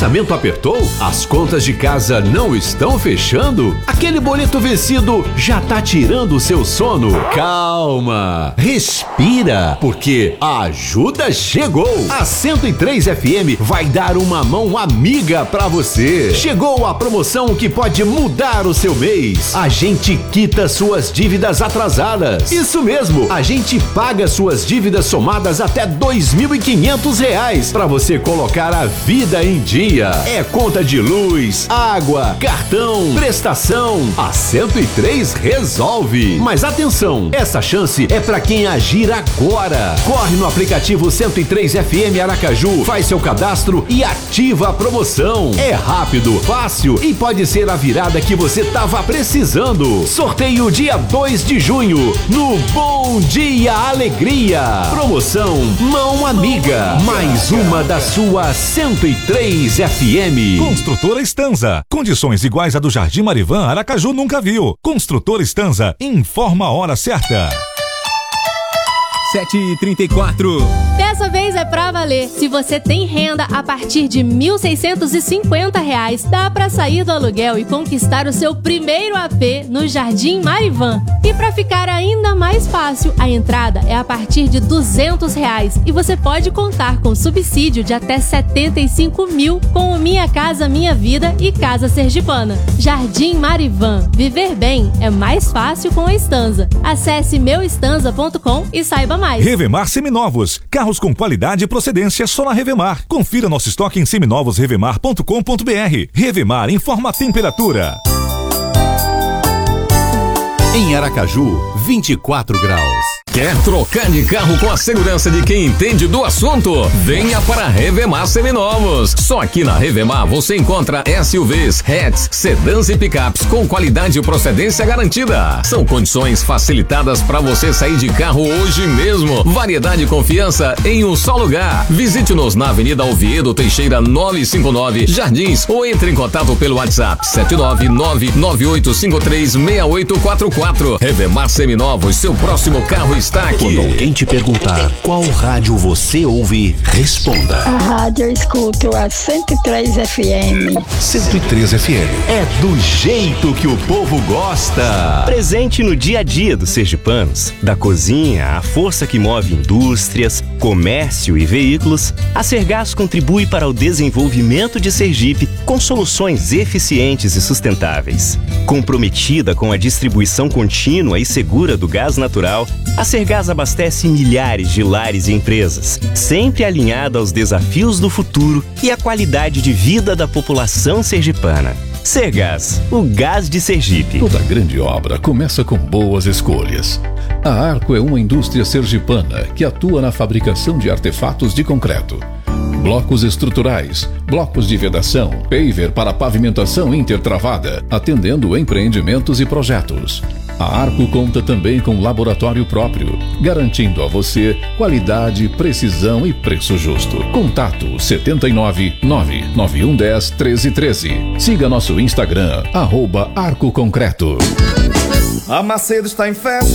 orçamento apertou? As contas de casa não estão fechando? Aquele boleto vencido já tá tirando o seu sono? Calma, respira, porque a ajuda chegou. A 103 FM vai dar uma mão amiga pra você. Chegou a promoção que pode mudar o seu mês. A gente quita suas dívidas atrasadas. Isso mesmo, a gente paga suas dívidas somadas até R$2.500 para você colocar a vida em dia. É conta de luz, água, cartão, prestação. A 103 resolve. Mas atenção, essa chance é para quem agir agora. Corre no aplicativo 103 FM Aracaju, faz seu cadastro e ativa a promoção. É rápido, fácil e pode ser a virada que você tava precisando. Sorteio dia 2 de junho no Bom Dia Alegria. Promoção Mão Amiga, mais uma da sua 103 FM. Construtora Estanza, condições iguais à do Jardim Marivan, Aracaju nunca viu. Construtora Estanza, informa a hora certa. 7h34. Dessa vez é pra valer. Se você tem renda a partir de R$1.650, dá pra sair do aluguel e conquistar o seu primeiro AP no Jardim Marivan. E pra ficar ainda mais fácil, a entrada é a partir de R$200 e você pode contar com subsídio de até 75 mil com o Minha Casa Minha Vida e Casa Sergipana. Jardim Marivan. Viver bem é mais fácil com a Estanza. Acesse meuestanza.com e saiba mais. Revemar Seminovos, carros com qualidade e procedência só na Revemar. Confira nosso estoque em seminovosrevemar.com.br. Revemar informa a temperatura. Em Aracaju, 24 graus. Quer trocar de carro com a segurança de quem entende do assunto? Venha para Revemar Seminovos. Só aqui na Revemar você encontra SUVs, hatches, sedãs e picapes com qualidade e procedência garantida. São condições facilitadas para você sair de carro hoje mesmo. Variedade e confiança em um só lugar. Visite-nos na Avenida Oviedo Teixeira 959, Jardins, ou entre em contato pelo WhatsApp 79998536844. Revemar Seminovos, seu próximo carro está aqui. Quando alguém te perguntar qual rádio você ouve, responda. A rádio eu escuto a 103 FM. 103 FM. É do jeito que o povo gosta. Presente no dia a dia dos sergipanos, da cozinha à força que move indústrias, comércio e veículos, a Sergás contribui para o desenvolvimento de Sergipe com soluções eficientes e sustentáveis. Comprometida com a distribuição contínua e segura do gás natural, a Sergás abastece milhares de lares e empresas, sempre alinhada aos desafios do futuro e à qualidade de vida da população sergipana. Sergás, o gás de Sergipe. Toda grande obra começa com boas escolhas. A Arco é uma indústria sergipana que atua na fabricação de artefatos de concreto. Blocos estruturais, blocos de vedação, paver para pavimentação intertravada, atendendo empreendimentos e projetos. A Arco conta também com laboratório próprio, garantindo a você qualidade, precisão e preço justo. Contato 79991101313. Siga nosso Instagram, @Arco Concreto. A Macedo está em festa.